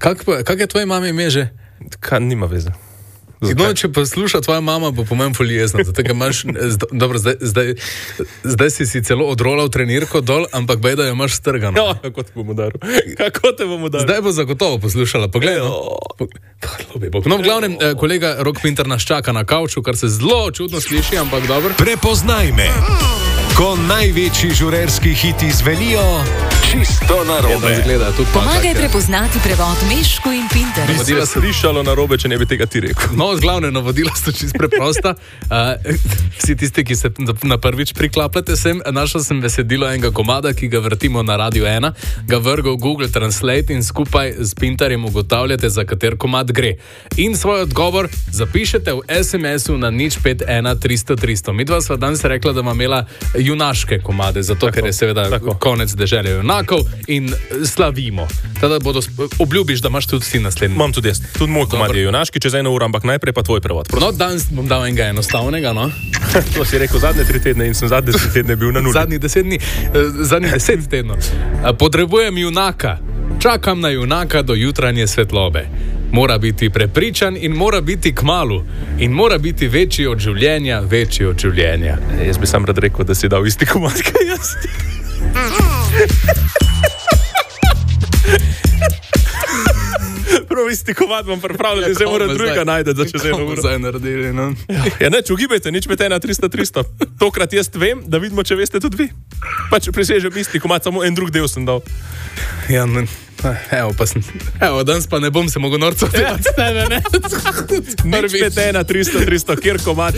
Kak je tvoje mame ime že? Kaj nima veze. No, če posluša tvoja mama, bo po meni ful jezna, zato ker imaš, dobro, zdaj si celo odrolal trenirko dol, ampak bej, da jo imaš strgano. No, kako te bomo daril? Zdaj bo zagotovo poslušala, poglej. No, v glavnem, kolega Rok Pintar nas čaka na kavču, kar se zelo čudno sliši, ampak dobro. Prepoznaj me, ko največji žurerski hiti zvenijo čisto narobe. Pomagaj prepoznati prevod Mešku in Pintar. Bi se slišalo narobe, če ne bi tega ti rekel. No, glavne navodila so čisto preprosta. Vsi tisti, ki se na prvič priklapljate sem, našel sem besedilo enega komada, ki ga vrtimo na Radio 1, ga vrgal Google Translate in skupaj z Pintarjem ugotavljate, za kater komad gre. In svoj odgovor zapišete v SMS-u na 051-300-300. Midva sva danes rekla, da ima imela junaške komade, zato ker je seveda konec deželja junakov in slavimo. Tada obljubiš, da imaš tudi ti naslednji. Imam tudi jaz. Tudi moj komad je junaški, čez 1 uro, ampak najprej pa tvoj prevod. No, danes bom dal enega enostavnega, no. To si rekel zadnje 3 tedne in sem zadnje 3 tedne bil na nuli. Zadnjih 10 tednov. Potrebujem junaka. Čakam na junaka do jutranje svetlobe. Mora biti prepričan in mora biti kmalu. In mora biti večji od življenja, večji od življenja. Jaz bi sam rad rekel, da si dal isti komad, kaj jaz. Prav isti komad bom pripravljal, da se mora drugega najdeti za čez 1 uro. Zdaj naredili, no. Ja, neč, ugibajte, nič med 1-300-300. Tokrat jaz vem, da vidimo, če veste tudi vi. Pa če prisežem isti komad, samo en drug del sem dal. Ja, no, evo, danes pa ne bom se mogel norcati. Nič med 1-300-300, kjer komad